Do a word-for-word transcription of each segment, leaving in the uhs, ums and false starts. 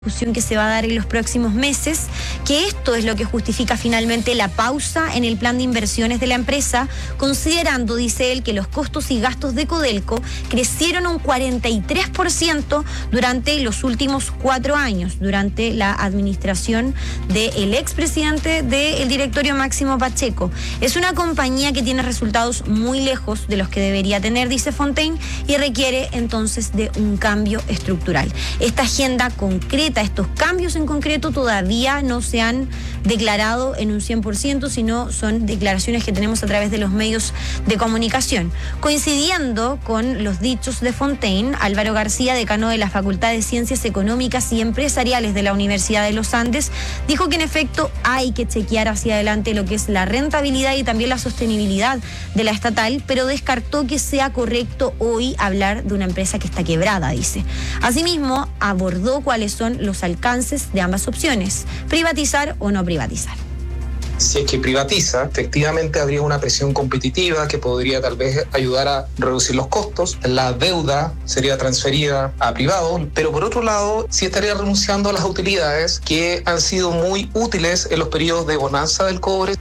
discusión que se va a dar en los próximos meses, que esto es lo que justifica finalmente la pausa en el plan de inversiones de la empresa, considerando, dice él, que los costos y gastos de Codelco crecieron un cuarenta y tres por ciento durante los últimos cuatro años, durante la administración del expresidente del directorio Máximo Pacheco. Es una compañía que tiene resultados muy lejos de los que debería tener, dice Fontaine, y requiere entonces de un cambio estructural. Esta agenda concreta, estos cambios en concreto todavía no se han declarado en un cien por ciento, sino son declaraciones que tenemos a través de los medios de comunicación. Coincidiendo con los dichos de Fontaine, Álvaro García, decano de la Facultad de Ciencias Económicas y Empresariales de la Universidad de los Andes, dijo que en efecto hay que chequear hacia adelante lo que es la rentabilidad y también la sostenibilidad de la estatal, pero descartó que sea correcto hoy hablar de una empresa que está quebrada, dice. Asimismo, abordó cuáles son los alcances de ambas opciones, privatizar o no privatizar. Si es que privatiza, efectivamente habría una presión competitiva que podría tal vez ayudar a reducir los costos. La deuda sería transferida a privados, pero por otro lado, sí estaría renunciando a las utilidades que han sido muy útiles en los periodos de bonanza del cobre.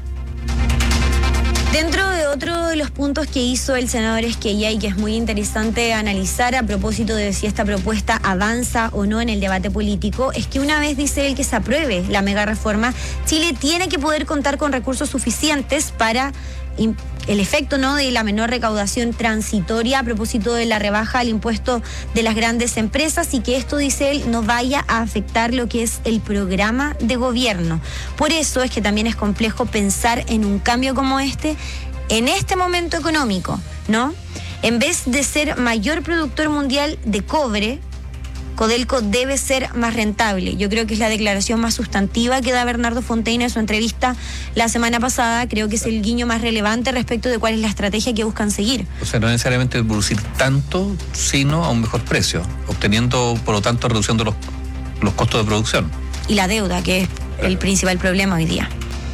Dentro de otro de los puntos que hizo el senador Esquella y que es muy interesante analizar a propósito de si esta propuesta avanza o no en el debate político, es que una vez dice él que se apruebe la mega reforma, Chile tiene que poder contar con recursos suficientes para el efecto, ¿no?, de la menor recaudación transitoria a propósito de la rebaja al impuesto de las grandes empresas, y que esto, dice él, no vaya a afectar lo que es el programa de gobierno. Por eso es que también es complejo pensar en un cambio como este en este momento económico, ¿no? En vez de ser mayor productor mundial de cobre, Codelco debe ser más rentable. Yo creo que es la declaración más sustantiva que da Bernardo Fontaine en su entrevista la semana pasada. Creo que es el guiño más relevante respecto de cuál es la estrategia que buscan seguir. O sea, no necesariamente producir tanto, sino a un mejor precio, obteniendo, por lo tanto, reduciendo los, los costos de producción. Y la deuda, que es el principal problema hoy día.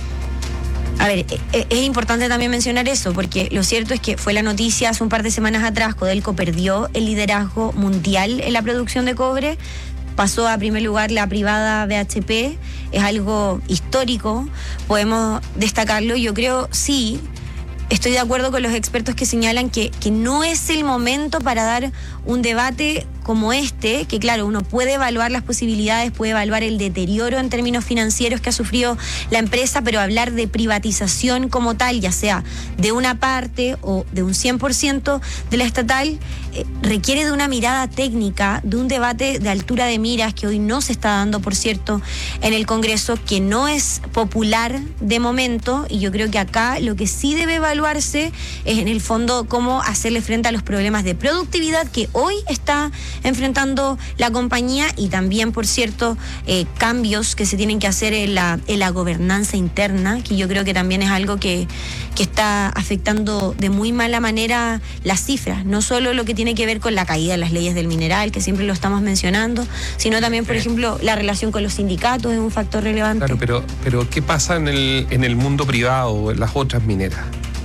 A ver, es importante también mencionar eso, porque lo cierto es que fue la noticia hace un par de semanas atrás. Codelco perdió el liderazgo mundial en la producción de cobre, pasó a primer lugar la privada B H P, es algo histórico, podemos destacarlo. Yo creo, sí, estoy de acuerdo con los expertos que señalan que, que no es el momento para dar un debate como este, que claro, uno puede evaluar las posibilidades, puede evaluar el deterioro en términos financieros que ha sufrido la empresa, pero hablar de privatización como tal, ya sea de una parte o de un cien por ciento de la estatal, eh, requiere de una mirada técnica, de un debate de altura de miras que hoy no se está dando, por cierto, en el Congreso, que no es popular de momento, y yo creo que acá lo que sí debe evaluarse es en el fondo cómo hacerle frente a los problemas de productividad que hoy está enfrentando la compañía, y también, por cierto, eh, cambios que se tienen que hacer en la, en la gobernanza interna, que yo creo que también es algo que, que está afectando de muy mala manera las cifras, no solo lo que tiene que ver con la caída de las leyes del mineral, que siempre lo estamos mencionando, sino también, por ejemplo, la relación con los sindicatos es un factor relevante. Claro, pero, pero ¿qué pasa en el, en el mundo privado, en las otras mineras?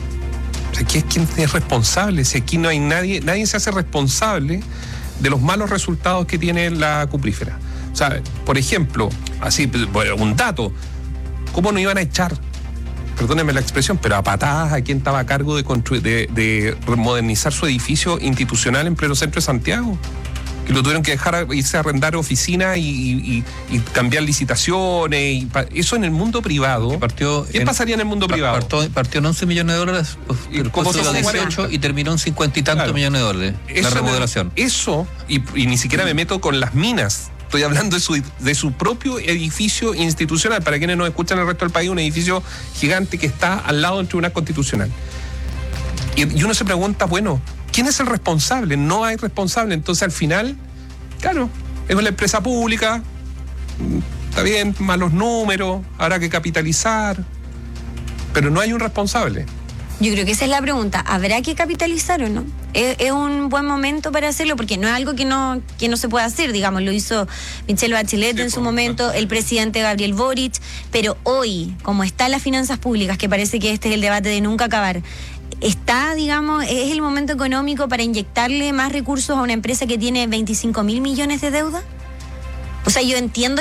O sea, ¿quién, quién es responsable? Si aquí no hay nadie, nadie se hace responsable de los malos resultados que tiene la cuprífera. O sea, por ejemplo, así, bueno, un dato, ¿cómo no iban a echar, perdónenme la expresión, pero a patadas a quien estaba a cargo de, construir, de, de modernizar su edificio institucional en pleno centro de Santiago? Que lo tuvieron que dejar irse a arrendar oficinas y, y, y cambiar licitaciones. Y pa, eso en el mundo privado. Partió ¿Qué en, pasaría en el mundo privado? Partió, partió en once millones de dólares, ¿Y cómo se dieciocho y terminó en cincuenta y tantos claro. millones de dólares. Eso, la remodelación. Eso, y, y ni siquiera me meto con las minas. Estoy hablando de su, de su propio edificio institucional. Para quienes nos escuchan en el resto del país, un edificio gigante que está al lado del Tribunal Constitucional. Y, y uno se pregunta, bueno, ¿quién es el responsable? No hay responsable. Entonces, al final, claro, es una empresa pública, está bien, malos números, habrá que capitalizar, pero no hay un responsable. Yo creo que esa es la pregunta. ¿Habrá que capitalizar o no? Es, es un buen momento para hacerlo, porque no es algo que no, que no se pueda hacer, digamos, lo hizo Michelle Bachelet sí, en su momento, el presidente Gabriel Boric, pero hoy, como están las finanzas públicas, que parece que este es el debate de nunca acabar, está, digamos, es el momento económico para inyectarle más recursos a una empresa que tiene veinticinco mil millones de deuda. O sea, yo entiendo